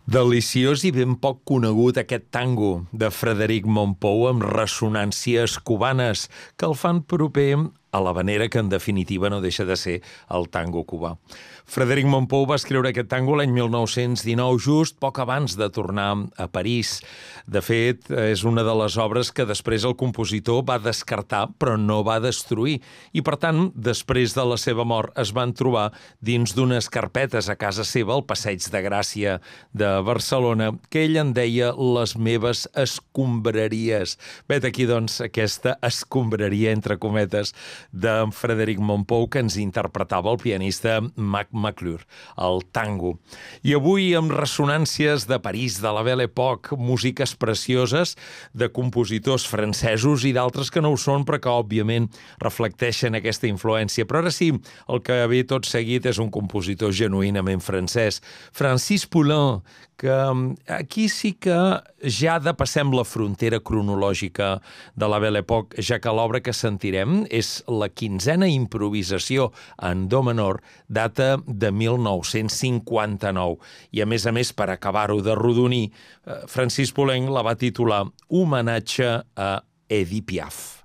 Deliciós i ben poc conegut aquest tango de Frederic Mompou amb ressonàncies cubanes que el fan proper a l'havanera, que en definitiva no deixa de ser el tango cubà. Frederic Mompou va escriure aquest tango l'any 1919, just poc abans de tornar a París. De fet, és una de les obres que després el compositor va descartar, però no va destruir. I, per tant, després de la seva mort, es van trobar dins d'unes carpetes a casa seva, al Passeig de Gràcia de Barcelona, que ell en deia les meves escombraries. Vet aquí, doncs, aquesta escombraria, entre cometes, de Frederic Mompou, que ens interpretava el pianista Mac McClure, el tango. I avui, amb ressonàncies de París, de la Belle Époque, músiques precioses de compositors francesos i d'altres que no ho són, però que, òbviament, reflecteixen aquesta influència. Però ara sí, el que ve tot seguit és un compositor genuïnament francès, Francis Poulenc, que aquí sí que ja depassem la frontera cronològica de la Belle Époque, ja que l'obra que sentirem és la 15a improvisació en do menor, data de 1959. I a més, per acabar-ho de rodonir, Francis Poulenc la va titular Homenatge a Edith Piaf.